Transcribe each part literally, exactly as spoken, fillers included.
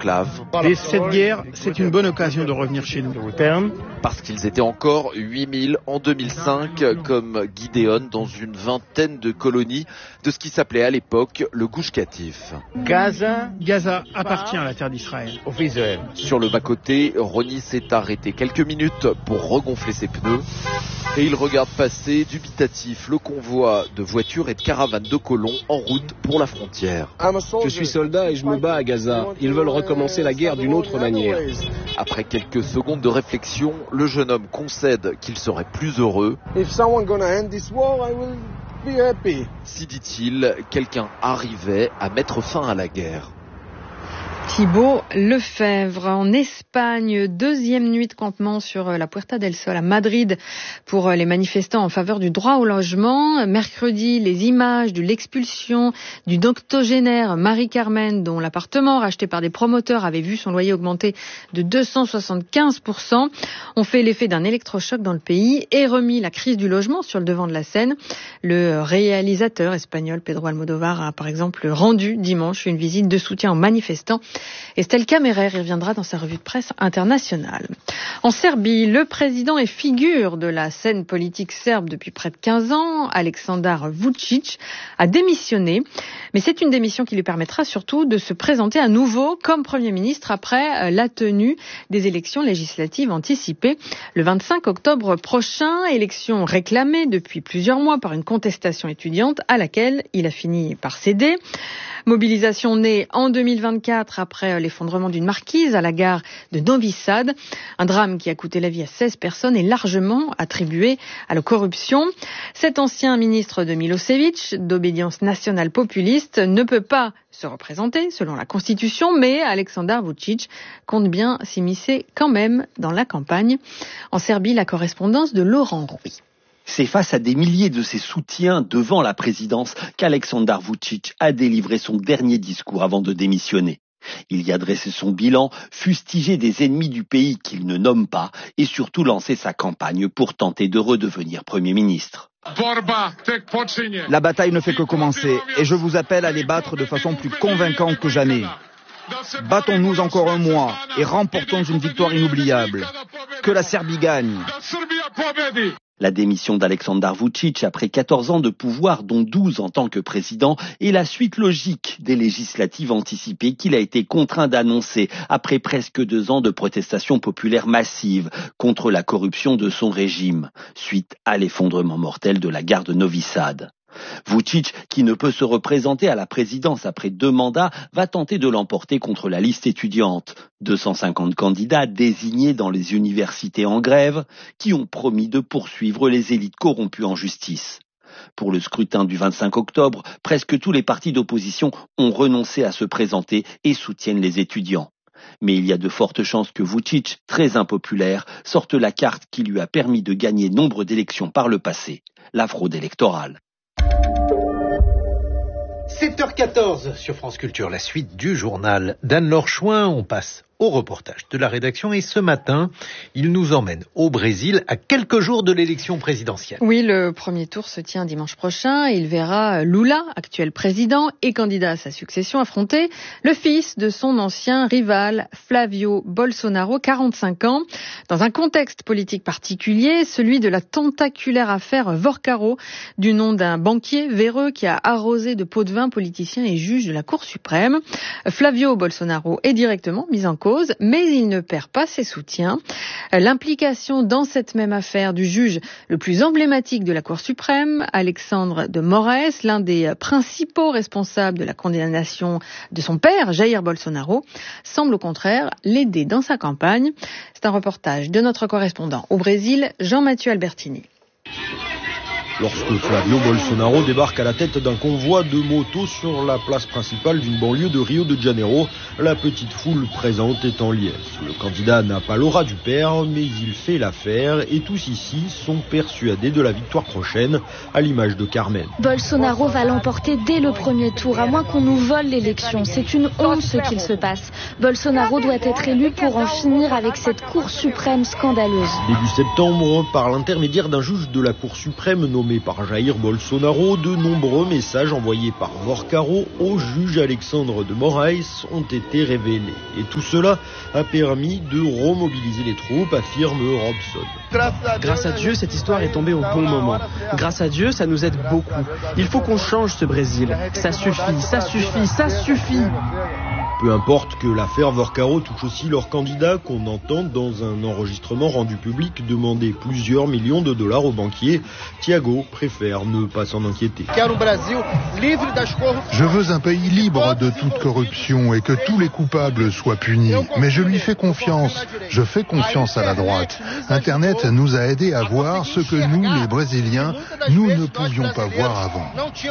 enclave. Dès cette guerre, c'est une bonne occasion de revenir chez nous. Parce qu'ils étaient encore huit mille en deux mille cinq, comme Gideon, dans une vingtaine de colonies de ce qui s'appelait à l'époque le Gush Katif. Gaza, Gaza appartient à la terre d'Israël. Sur le bas-côté, Ronnie s'est arrêté quelques minutes pour regonfler ses pneus. Et il regarde passer dubitatif le convoi de voitures et de caravanes de colons en route pour la frontière. Je suis soldat et je me bats à Gaza. Ils veulent recommencer la guerre d'une autre manière. Après quelques secondes de réflexion, le jeune homme concède qu'il serait plus heureux. Si, dit-il, quelqu'un arrivait à mettre fin à la guerre. Thibault Lefebvre. En Espagne, deuxième nuit de campement sur la Puerta del Sol à Madrid pour les manifestants en faveur du droit au logement. Mercredi, les images de l'expulsion d'une octogénaire, Marie-Carmen, dont l'appartement racheté par des promoteurs avait vu son loyer augmenter de deux cent soixante-quinze pour cent, ont fait l'effet d'un électrochoc dans le pays et remis la crise du logement sur le devant de la scène. Le réalisateur espagnol Pedro Almodóvar a par exemple rendu dimanche une visite de soutien aux manifestants. Estelle Kammerer y reviendra dans sa revue de presse internationale. En Serbie, le président et figure de la scène politique serbe depuis près de quinze ans, Aleksandar Vučić, a démissionné. Mais c'est une démission qui lui permettra surtout de se présenter à nouveau comme Premier ministre après la tenue des élections législatives anticipées le vingt-cinq octobre prochain. Élection réclamée depuis plusieurs mois par une contestation étudiante à laquelle il a fini par céder. Mobilisation née en deux mille vingt-quatre après l'effondrement d'une marquise à la gare de Novi Sad. Un drame qui a coûté la vie à seize personnes et largement attribué à la corruption. Cet ancien ministre de Milosevic, d'obédience nationale populiste, ne peut pas se représenter selon la Constitution, mais Aleksandar Vučić compte bien s'immiscer quand même dans la campagne. En Serbie, la correspondance de Laurent Rouy. C'est face à des milliers de ses soutiens devant la présidence qu'Aleksandar Vučić a délivré son dernier discours avant de démissionner. Il y a dressé son bilan, fustigé des ennemis du pays qu'il ne nomme pas et surtout lancé sa campagne pour tenter de redevenir Premier ministre. La bataille ne fait que commencer et je vous appelle à les battre de façon plus convaincante que jamais. Battons-nous encore un mois et remportons une victoire inoubliable. Que la Serbie gagne. La démission d'Aleksandar Vučić après quatorze ans de pouvoir, dont douze en tant que président, est la suite logique des législatives anticipées qu'il a été contraint d'annoncer après presque deux ans de protestations populaires massives contre la corruption de son régime, suite à l'effondrement mortel de la gare de Novi Sad. Vučić, qui ne peut se représenter à la présidence après deux mandats, va tenter de l'emporter contre la liste étudiante. deux cent cinquante candidats désignés dans les universités en grève, qui ont promis de poursuivre les élites corrompues en justice. Pour le scrutin du vingt-cinq octobre, presque tous les partis d'opposition ont renoncé à se présenter et soutiennent les étudiants. Mais il y a de fortes chances que Vučić, très impopulaire, sorte la carte qui lui a permis de gagner nombre d'élections par le passé, la fraude électorale. sept heures quatorze sur France Culture, la suite du journal d'Anne-Laure Chouin. On passe au reportage de la rédaction et ce matin, il nous emmène au Brésil à quelques jours de l'élection présidentielle. Oui, le premier tour se tient dimanche prochain. Il verra Lula, actuel président et candidat à sa succession, affronter le fils de son ancien rival Flavio Bolsonaro, quarante-cinq ans, dans un contexte politique particulier, celui de la tentaculaire affaire Vorcaro, du nom d'un banquier véreux qui a arrosé de pots de vin politiciens et juges de la Cour suprême. Flavio Bolsonaro est directement mis en cause, mais il ne perd pas ses soutiens. L'implication dans cette même affaire du juge le plus emblématique de la Cour suprême, Alexandre de Moraes, l'un des principaux responsables de la condamnation de son père, Jair Bolsonaro, semble au contraire l'aider dans sa campagne. C'est un reportage de notre correspondant au Brésil, Jean-Mathieu Albertini. Lorsque Flavio Bolsonaro débarque à la tête d'un convoi de motos sur la place principale d'une banlieue de Rio de Janeiro, la petite foule présente est en liesse. Le candidat n'a pas l'aura du père, mais il fait l'affaire et tous ici sont persuadés de la victoire prochaine, à l'image de Carmen. Bolsonaro va l'emporter dès le premier tour, à moins qu'on nous vole l'élection. C'est une honte ce qu'il se passe. Bolsonaro doit être élu pour en finir avec cette Cour suprême scandaleuse. Début septembre, par l'intermédiaire d'un juge de la Cour suprême nommé nommé par Jair Bolsonaro, de nombreux messages envoyés par Vorcaro au juge Alexandre de Moraes ont été révélés. Et tout cela a permis de remobiliser les troupes, affirme Robson. Grâce à Dieu, cette histoire est tombée au bon moment. Grâce à Dieu, ça nous aide beaucoup. Il faut qu'on change ce Brésil. Ça suffit, ça suffit, ça suffit. Peu importe que l'affaire Vorcaro touche aussi leur candidat, qu'on entend dans un enregistrement rendu public demander plusieurs millions de dollars au banquier. Thiago préfère ne pas s'en inquiéter. Je veux un pays libre de toute corruption et que tous les coupables soient punis. Mais je lui fais confiance. Je fais confiance à la droite. Internet nous a aidés à voir ce que nous, les Brésiliens, nous ne pouvions pas voir avant.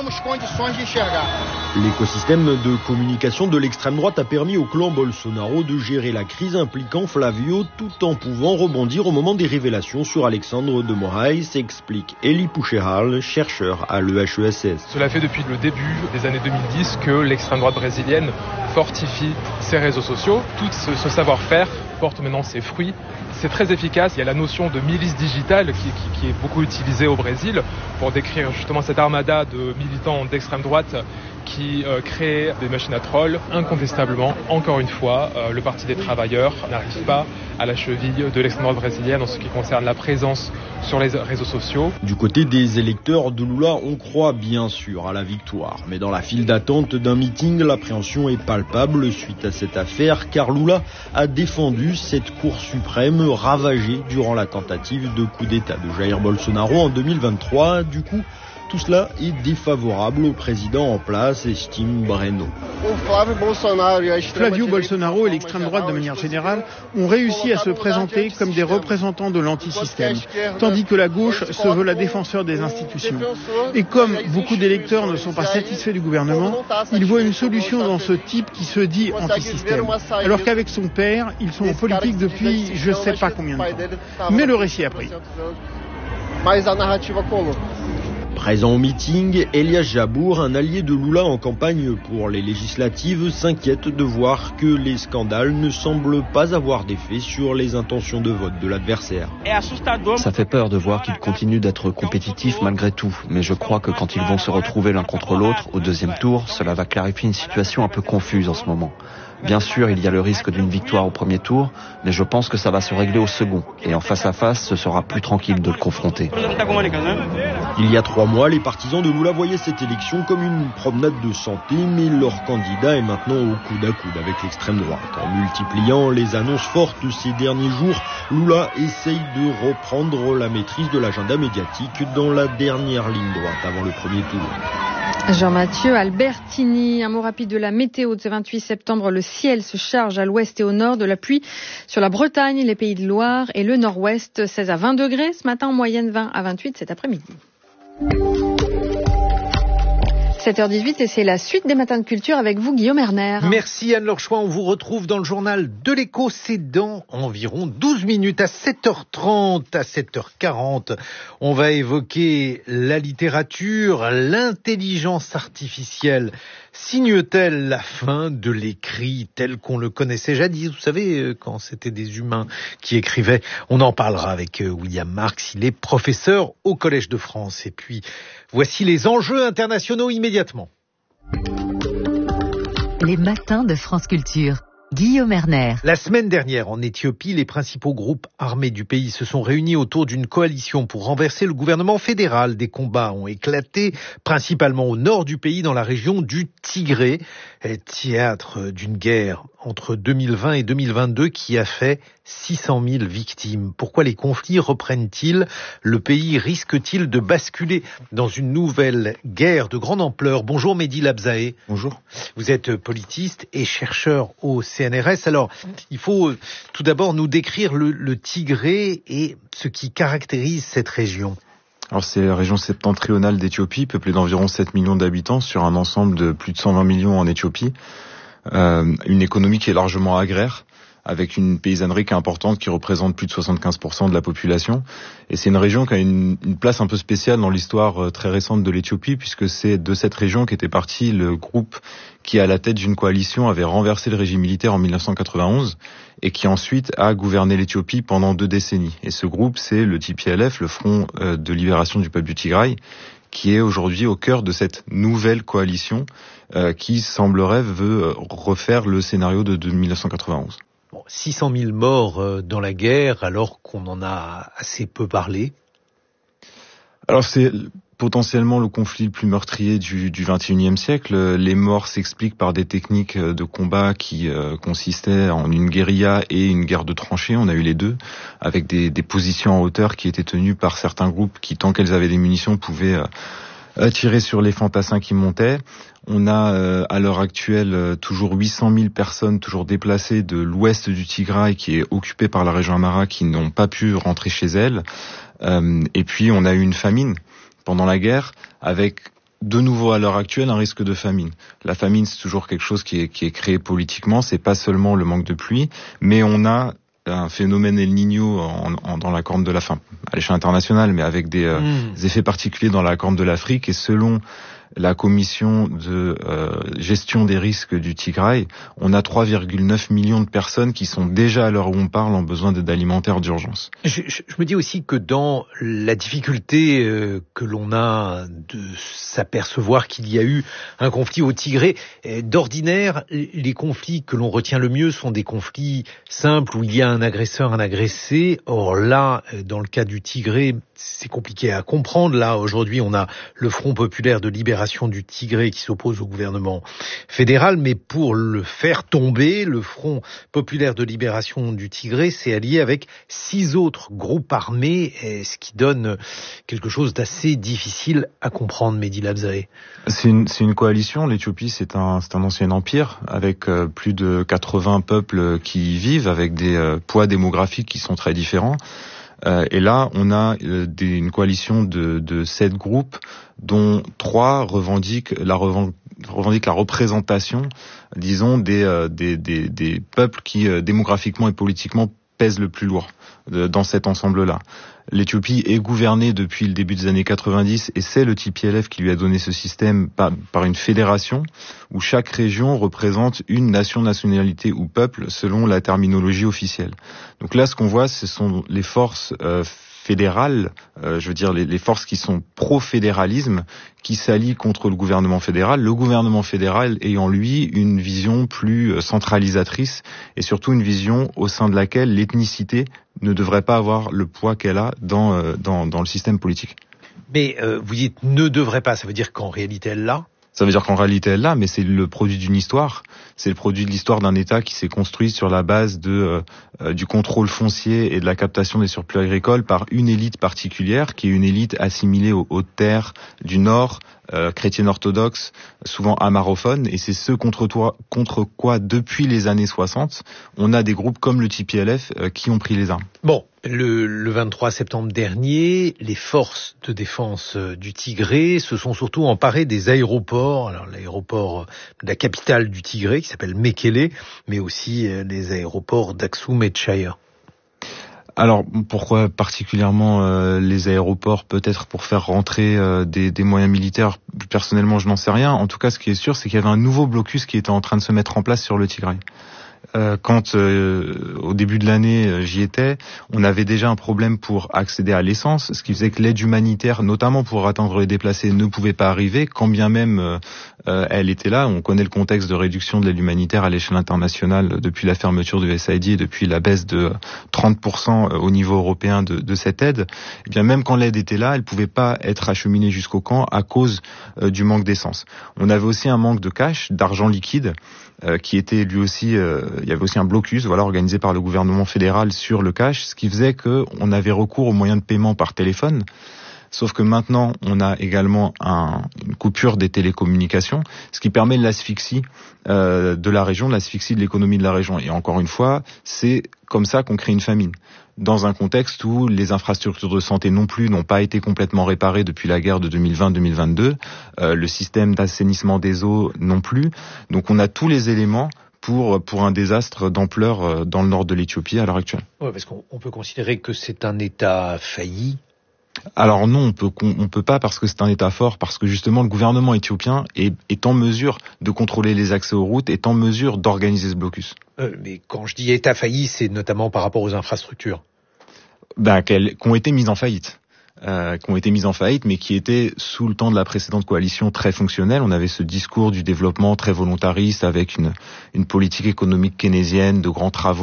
L'écosystème de communication de l'extrême droite a permis au clan Bolsonaro de gérer la crise impliquant Flavio tout en pouvant rebondir au moment des révélations sur Alexandre de Moraes, explique Eli Pucheral, chercheur à l'E H E S S. Cela fait depuis le début des années deux mille dix que l'extrême droite brésilienne fortifie ses réseaux sociaux. Tout ce, ce savoir-faire porte maintenant ses fruits. C'est très efficace. Il y a la notion de milice digitale qui, qui, qui est beaucoup utilisée au Brésil pour décrire justement cette armada de militants d'extrême droite qui euh, créent des machines à trolls. Incontestablement, encore une fois, euh, le Parti des travailleurs n'arrive pas à la cheville de l'extrême droite brésilienne en ce qui concerne la présence sur les réseaux sociaux. Du côté des électeurs de Lula, on croit bien sûr à la victoire. Mais dans la file d'attente d'un meeting, l'appréhension est palpable suite à cette affaire, car Lula a défendu cette Cour suprême ravagée durant la tentative de coup d'État de Jair Bolsonaro en deux mille vingt-trois. Du coup, tout cela est défavorable au président en place, estime Breno. Flavio Bolsonaro et l'extrême droite de manière générale ont réussi à se présenter comme des représentants de l'antisystème, tandis que la gauche se veut la défenseur des institutions. Et comme beaucoup d'électeurs ne sont pas satisfaits du gouvernement, ils voient une solution dans ce type qui se dit antisystème. Alors qu'avec son père, ils sont en politique depuis je ne sais pas combien de temps. Mais le récit a pris. Présent au meeting, Elias Jabour, un allié de Lula en campagne pour les législatives, s'inquiète de voir que les scandales ne semblent pas avoir d'effet sur les intentions de vote de l'adversaire. Ça fait peur de voir qu'ils continuent d'être compétitifs malgré tout, mais je crois que quand ils vont se retrouver l'un contre l'autre au deuxième tour, cela va clarifier une situation un peu confuse en ce moment. Bien sûr, il y a le risque d'une victoire au premier tour, mais je pense que ça va se régler au second. Et en face à face, ce sera plus tranquille de le confronter. Il y a trois mois, les partisans de Lula voyaient cette élection comme une promenade de santé, mais leur candidat est maintenant au coude à coude avec l'extrême droite. En multipliant les annonces fortes ces derniers jours, Lula essaye de reprendre la maîtrise de l'agenda médiatique dans la dernière ligne droite avant le premier tour. Jean-Mathieu Albertini, un mot rapide de la météo de ce vingt-huit septembre. Le ciel se charge à l'ouest et au nord, de la pluie sur la Bretagne, les Pays de Loire et le nord-ouest. seize à vingt degrés ce matin, en moyenne vingt à vingt-huit cet après-midi. sept heures dix-huit et c'est la suite des matins de culture avec vous, Guillaume Erner. Merci Anne-Laure Chouin, on vous retrouve dans le journal de l'Écho, c'est dans environ douze minutes à sept heures trente, à sept heures quarante. On va évoquer la littérature, l'intelligence artificielle. Signe-t-elle la fin de l'écrit tel qu'on le connaissait jadis? Vous savez, quand c'était des humains qui écrivaient. On en parlera avec William Marx, il est professeur au Collège de France. Et puis, voici les enjeux internationaux immédiatement. Les matins de France Culture. Guillaume Erner. La semaine dernière, en Éthiopie, les principaux groupes armés du pays se sont réunis autour d'une coalition pour renverser le gouvernement fédéral. Des combats ont éclaté, principalement au nord du pays, dans la région du Tigré, théâtre d'une guerre entre deux mille vingt et deux mille vingt-deux qui a fait six cent mille victimes. Pourquoi les conflits reprennent-ils? Le pays risque-t-il de basculer dans une nouvelle guerre de grande ampleur? Bonjour Mehdi Labzae. Bonjour. Vous êtes politiste et chercheur au C N R S. Alors, il faut tout d'abord nous décrire le, le Tigré et ce qui caractérise cette région. Alors c'est la région septentrionale d'Éthiopie, peuplée d'environ sept millions d'habitants sur un ensemble de plus de cent vingt millions en Éthiopie. Euh, une économie qui est largement agraire, avec une paysannerie qui est importante, qui représente plus de soixante-quinze pour cent de la population. Et c'est une région qui a une, une place un peu spéciale dans l'histoire très récente de l'Éthiopie, puisque c'est de cette région qu'était parti le groupe qui, à la tête d'une coalition, avait renversé le régime militaire en mille neuf cent quatre-vingt-onze et qui ensuite a gouverné l'Éthiopie pendant deux décennies. Et ce groupe, c'est le T P L F, le Front de libération du peuple du Tigray, qui est aujourd'hui au cœur de cette nouvelle coalition euh, qui semblerait veut refaire le scénario de, de mille neuf cent quatre-vingt-onze. Bon, six cent mille morts euh, dans la guerre alors qu'on en a assez peu parlé. Alors c'est potentiellement le conflit le plus meurtrier du, du vingt et unième siècle. Les morts s'expliquent par des techniques de combat qui euh, consistaient en une guérilla et une guerre de tranchées. On a eu les deux, avec des, des positions en hauteur qui étaient tenues par certains groupes qui, tant qu'elles avaient des munitions, pouvaient euh, tirer sur les fantassins qui montaient. On a euh, à l'heure actuelle euh, toujours huit cent mille personnes toujours déplacées de l'ouest du Tigray, qui est occupé par la région Amhara, qui n'ont pas pu rentrer chez elles. Euh, et puis on a eu une famine pendant la guerre, avec de nouveau à l'heure actuelle un risque de famine. La famine, c'est toujours quelque chose qui est, qui est créé politiquement, c'est pas seulement le manque de pluie, mais on a un phénomène El Niño en, en, dans la corne de la faim, à l'échelle internationale, mais avec des, euh, mmh. des effets particuliers dans la corne de l'Afrique, et selon la commission de euh, gestion des risques du Tigray, on a trois virgule neuf millions de personnes qui sont déjà, à l'heure où on parle, en besoin d'aide alimentaire d'urgence. Je, je, je me dis aussi que dans la difficulté euh, que l'on a de s'apercevoir qu'il y a eu un conflit au Tigray, euh, d'ordinaire, les conflits que l'on retient le mieux sont des conflits simples où il y a un agresseur, un agressé. Or là, euh, dans le cas du Tigray, c'est compliqué à comprendre. Là, aujourd'hui, on a le Front populaire de libération du Tigray qui s'oppose au gouvernement fédéral, mais pour le faire tomber, le Front populaire de libération du Tigray s'est allié avec six autres groupes armés, ce qui donne quelque chose d'assez difficile à comprendre, Mehdi Labzaé. C'est une, c'est une coalition. L'Éthiopie, c'est un, c'est un ancien empire avec euh, plus de quatre-vingts peuples qui y vivent, avec des euh, poids démographiques qui sont très différents. Euh, et là, on a euh, des, une coalition de, de sept groupes, dont trois revendiquent la, reven, revendiquent la représentation, disons, des, euh, des, des, des peuples qui, euh, démographiquement et politiquement, pèsent le plus lourd euh, dans cet ensemble-là. L'Éthiopie est gouvernée depuis le début des années quatre-vingt-dix, et c'est le T P L F qui lui a donné ce système par, par une fédération où chaque région représente une nation, nationalité ou peuple selon la terminologie officielle. Donc là, ce qu'on voit, ce sont les forces euh, fédérales, euh, je veux dire les, les forces qui sont pro-fédéralisme, qui s'allient contre le gouvernement fédéral, le gouvernement fédéral ayant lui une vision plus centralisatrice et surtout une vision au sein de laquelle l'ethnicité ne devrait pas avoir le poids qu'elle a dans, euh, dans, dans le système politique. Mais euh, vous dites ne devrait pas, ça veut dire qu'en réalité elle l'a ? Ça veut dire qu'en réalité elle l'a, mais c'est le produit d'une histoire. C'est le produit de l'histoire d'un État qui s'est construit sur la base de euh, du contrôle foncier et de la captation des surplus agricoles par une élite particulière, qui est une élite assimilée aux hautes terres du Nord, euh, chrétienne orthodoxe, souvent amarophone, et c'est ce contre, toi, contre quoi, depuis les années soixante, on a des groupes comme le T P L F euh, qui ont pris les armes. Bon. Le, le vingt-trois septembre dernier, les forces de défense du Tigray se sont surtout emparées des aéroports. Alors l'aéroport de la capitale du Tigray qui s'appelle Mekele, mais aussi les aéroports d'Aksum et de Shire. Alors pourquoi particulièrement euh, les aéroports? Peut-être pour faire rentrer euh, des, des moyens militaires. Personnellement, je n'en sais rien. En tout cas, ce qui est sûr, c'est qu'il y avait un nouveau blocus qui était en train de se mettre en place sur le Tigray. Euh, quand euh, au début de l'année euh, j'y étais, on avait déjà un problème pour accéder à l'essence, ce qui faisait que l'aide humanitaire, notamment pour atteindre les déplacés, ne pouvait pas arriver, quand bien même euh, euh, elle était là. On connaît le contexte de réduction de l'aide humanitaire à l'échelle internationale depuis la fermeture du U S A I D et depuis la baisse de trente pour cent au niveau européen de, de cette aide. Et bien même quand l'aide était là, elle pouvait pas être acheminée jusqu'au camp à cause euh, du manque d'essence. On avait aussi un manque de cash, d'argent liquide, euh, qui était lui aussi euh, il y avait aussi un blocus, voilà, organisé par le gouvernement fédéral sur le cash, ce qui faisait qu'on avait recours aux moyens de paiement par téléphone. Sauf que maintenant, on a également un, une coupure des télécommunications, ce qui permet l'asphyxie euh, de la région, l'asphyxie de l'économie de la région. Et encore une fois, c'est comme ça qu'on crée une famine. Dans un contexte où les infrastructures de santé non plus n'ont pas été complètement réparées depuis la guerre de deux mille vingt deux mille vingt-deux, euh, le système d'assainissement des eaux non plus. Donc on a tous les éléments pour pour un désastre d'ampleur dans le nord de l'Éthiopie à l'heure actuelle. Ouais, parce qu'on on peut considérer que c'est un État failli. Alors non, on peut on peut pas parce que c'est un État fort, parce que justement le gouvernement éthiopien est, est en mesure de contrôler les accès aux routes, est en mesure d'organiser ce blocus. Euh, mais quand je dis État failli, c'est notamment par rapport aux infrastructures. Ben, qu'elles, qui ont été mises en faillite. Euh, qui ont été mises en faillite, mais qui étaient sous le temps de la précédente coalition très fonctionnelles. On avait ce discours du développement très volontariste avec une, une politique économique keynésienne, de grands travaux.